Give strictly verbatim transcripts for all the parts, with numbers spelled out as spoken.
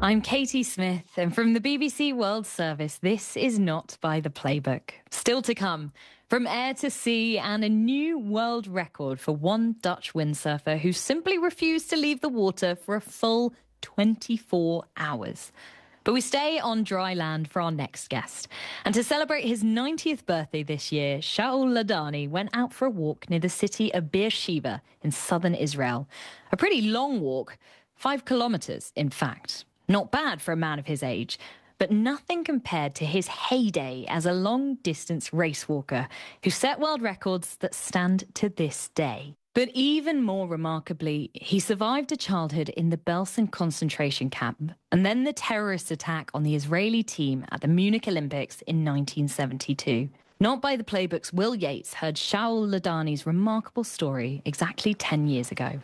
I'm Katie Smith, and from the B B C World Service, this is Not by the Playbook. Still to come, from air to sea and a new world record for one Dutch windsurfer who simply refused to leave the water for a full twenty-four hours. But we stay on dry land for our next guest. And to celebrate his ninetieth birthday this year, Shaul Ladany went out for a walk near the city of Beersheba in southern Israel. A pretty long walk, five kilometres, in fact. Not bad for a man of his age, but nothing compared to his heyday as a long-distance race walker who set world records that stand to this day. But even more remarkably, he survived a childhood in the Belsen concentration camp and then the terrorist attack on the Israeli team at the Munich Olympics in nineteen seventy-two. Not by the Playbook's Will Yates heard Shaul Ladany's remarkable story exactly ten years ago.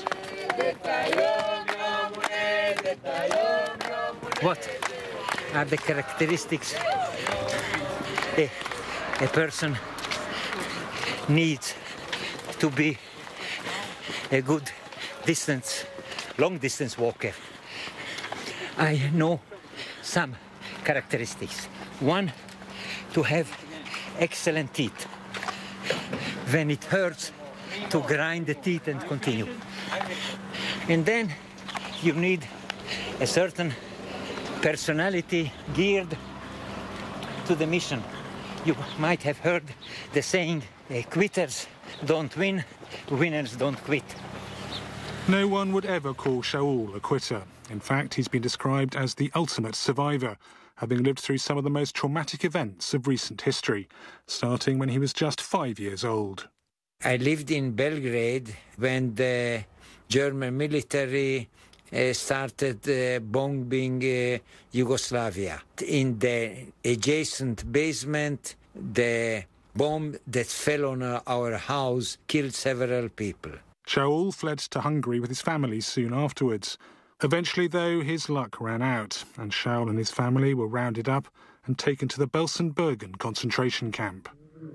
What are the characteristics a, a person needs to be a good distance, long distance walker? I know some characteristics. One, to have excellent teeth. When it hurts, to grind the teeth and continue. And then you need a certain personality geared to the mission. You might have heard the saying, quitters don't win, winners don't quit. No one would ever call Shaul a quitter. In fact, he's been described as the ultimate survivor, having lived through some of the most traumatic events of recent history, starting when he was just five years old. I lived in Belgrade when the German military Uh, started uh, bombing uh, Yugoslavia. In the adjacent basement, the bomb that fell on uh, our house killed several people. Shaul fled to Hungary with his family soon afterwards. Eventually, though, his luck ran out, and Shaul and his family were rounded up and taken to the Belsen-Bergen concentration camp.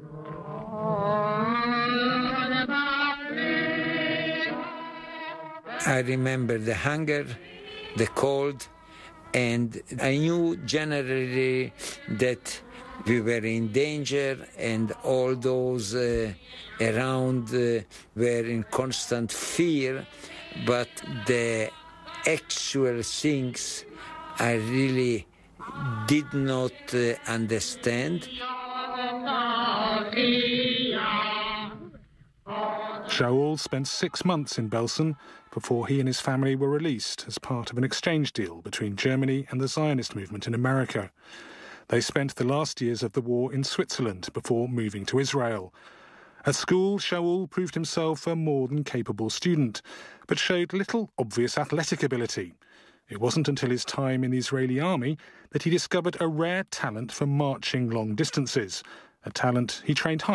I remember the hunger, the cold, and I knew generally that we were in danger, and all those uh, around uh, were in constant fear, but the actual things I really did not uh, understand. Shaul spent six months in Belsen before he and his family were released as part of an exchange deal between Germany and the Zionist movement in America. They spent the last years of the war in Switzerland before moving to Israel. At school, Shaul proved himself a more than capable student, but showed little obvious athletic ability. It wasn't until his time in the Israeli army that he discovered a rare talent for marching long distances, a talent he trained hard